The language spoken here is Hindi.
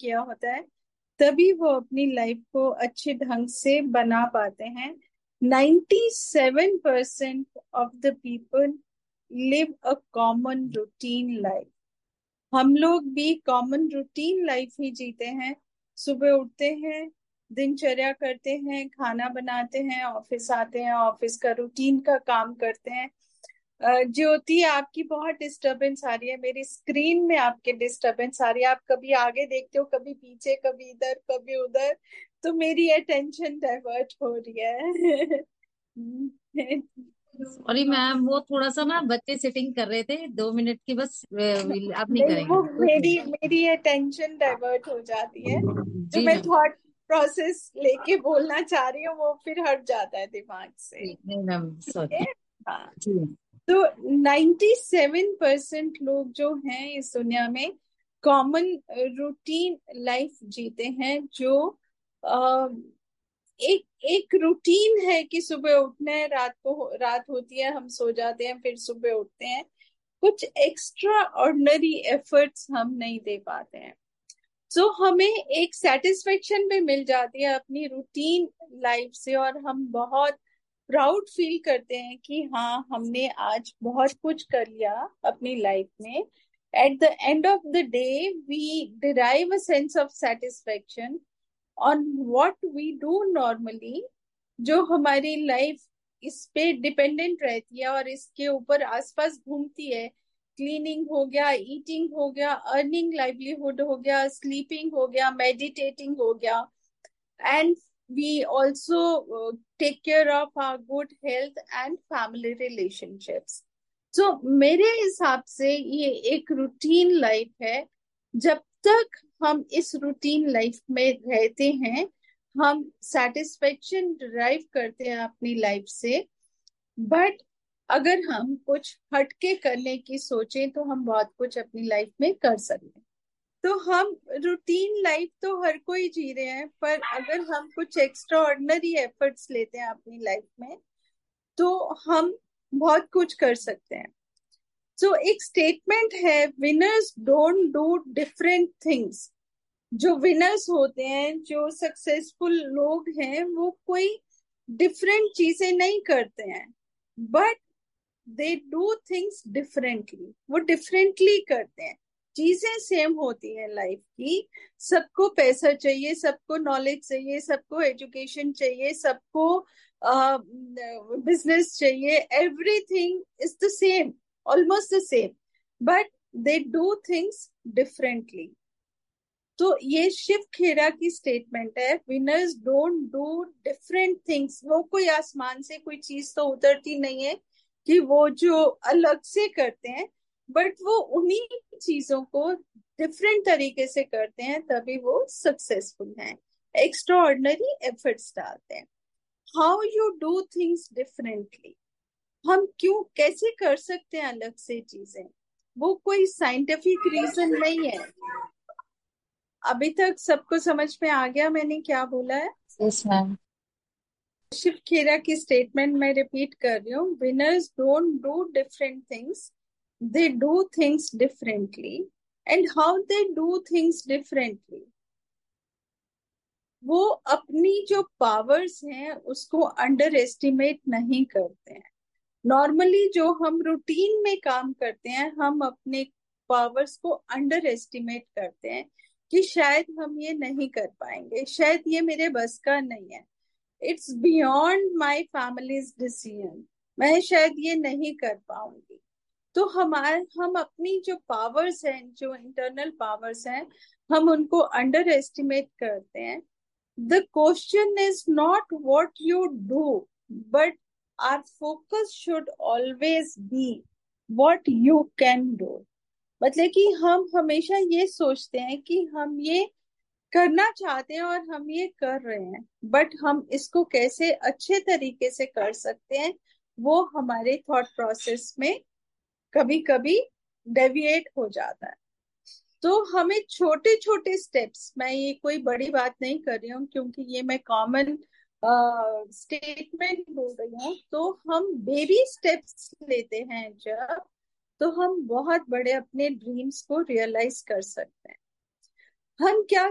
किया होता है, तभी वो अपनी लाइफ को अच्छे ढंग से बना पाते हैं। 97% of the people live a common routine life. हम लोग भी कॉमन रूटीन लाइफ ही जीते हैं। सुबह उठते हैं, दिनचर्या करते हैं, खाना बनाते हैं, ऑफिस आते हैं, ऑफिस का रूटीन का काम करते हैं। ज्योति, आपकी बहुत डिस्टरबेंस आ रही है, मेरी स्क्रीन में आपके डिस्टरबेंस आ रही है। आप कभी आगे देखते हो, कभी पीछे, कभी इधर कभी उधर, तो मेरी अटेंशन डाइवर्ट हो रही है। सॉरी मैम, वो थोड़ा सा ना बच्चे सेटिंग कर रहे थे, 2 मिनट की बस। आप नहीं नहीं, वो करेंगे कुछ मेरी नहीं। मेरी अटेंशन डाइवर्ट हो जाती है। जो जी मैं मैम। थॉट प्रोसेस लेके बोलना चाह रही हूँ वो फिर हट जाता है दिमाग से। जी नहीं मैम, ठीक है। सॉरी। हाँ। जी मैम। तो 97% लोग जो हैं इस दुनिया में कॉमन रूटीन लाइफ जीते हैं। जो अ, एक एक रूटीन है कि सुबह उठना है, रात होती है, हम सो जाते हैं, फिर सुबह उठते हैं। कुछ एक्स्ट्रा ऑर्डिनरी एफर्ट्स हम नहीं दे पाते हैं। सो हमें एक सेटिस्फेक्शन भी मिल जाती है अपनी रूटीन लाइफ से, और हम बहुत प्राउड फील करते हैं कि हाँ, हमने आज बहुत कुछ कर लिया अपनी लाइफ में। At the end of the day we derive a sense of satisfaction on what we do normally. जो हमारी लाइफ इस पे डिपेंडेंट रहती है और इसके ऊपर आसपास घूमती है। क्लीनिंग हो गया, ईटिंग हो गया, अर्निंग लाइवलीहुड हो गया, स्लीपिंग हो गया, मेडिटेटिंग हो गया, and we also take care of our good health and family relationships. तो मेरे हिसाब से ये एक रूटीन लाइफ है। जब तक हम इस रूटीन लाइफ में रहते हैं, हम सेटिस्फेक्शन डिराइव करते हैं अपनी लाइफ से। बट अगर हम कुछ हटके करने की सोचें तो हम बहुत कुछ अपनी लाइफ में कर सकते हैं। तो हम रूटीन लाइफ तो हर कोई जी रहे हैं, पर अगर हम कुछ एक्स्ट्रा ऑर्डिनरी एफर्ट्स लेते हैं अपनी लाइफ में, तो हम बहुत कुछ कर सकते हैं। सो एक स्टेटमेंट है, winners don't do different things. जो विनर्स होते हैं, जो सक्सेसफुल लोग हैं, वो कोई डिफरेंट चीजें नहीं करते हैं, but they do things differently. वो डिफरेंटली करते हैं। चीजें सेम होती हैं लाइफ की। सबको पैसा चाहिए, सबको नॉलेज चाहिए, सबको एजुकेशन चाहिए, सबको बिजनेस चाहिए। Everything is the same, almost the same, but they do things differently. तो ये शिव खेरा की स्टेटमेंट है, winners don't do different things. वो कोई आसमान से कोई चीज तो उतरती नहीं है कि वो जो अलग से करते हैं, बट वो उन्हीं चीजों को डिफरेंट तरीके से करते हैं, तभी वो सक्सेसफुल हैं। एक्स्ट्रा ऑर्डिनरी एफर्ट्स डालते हैं। How you do things differently. हम क्यों कैसे कर सकते हैं अलग से चीजें, वो कोई साइंटिफिक रीजन नहीं है। अभी तक सबको समझ में आ गया मैंने क्या बोला है? Yes ma'am. शिव खेरा की स्टेटमेंट मैं रिपीट कर रही हूँ, winners don't do different things, they do things differently. And how they do things differently, वो अपनी जो पावर्स हैं उसको अंडर एस्टिमेट नहीं करते हैं। नॉर्मली जो हम रूटीन में काम करते हैं, हम अपने पावर्स को अंडर एस्टिमेट करते हैं कि शायद हम ये नहीं कर पाएंगे, शायद ये मेरे बस का नहीं है, it's beyond my families decision, मैं शायद ये नहीं कर पाऊंगी। तो हम अपनी जो पावर्स हैं, जो इंटरनल पावर्स हैं, हम उनको अंडर एस्टिमेट करते हैं। The question is not what you do, but our focus should always be what you can do. मतलब कि हम हमेशा ये सोचते हैं कि हम ये करना चाहते हैं और हम ये कर रहे हैं, बट हम इसको कैसे अच्छे तरीके से कर सकते हैं, वो हमारे थॉट प्रोसेस में कभी कभी डेविएट हो जाता है। तो हमें छोटे छोटे स्टेप्स, मैं ये कोई बड़ी बात नहीं कर रही हूँ क्योंकि ये मैं कॉमन स्टेटमेंट बोल रही हूँ, तो हम बेबी स्टेप्स लेते हैं जब, तो हम बहुत बड़े अपने ड्रीम्स को रियलाइज कर सकते हैं। हम क्या